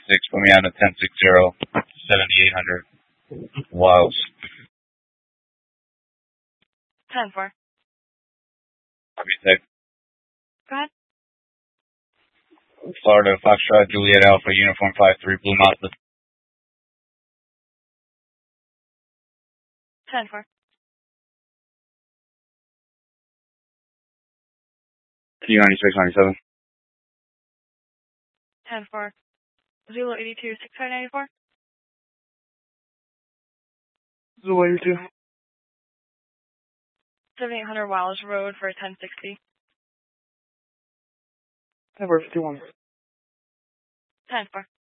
put me on a 1060, 7800 Wiles. 10-4. Retake. Go ahead. Florida, Foxtrot, Juliet Alpha, Uniform 53, Blue Mazda. 10-4. Q9697. 10-4. Zulu 82, 6594. Zulu 82. 7800 Wiles Road for 1060. 10-4, 51. 10-4.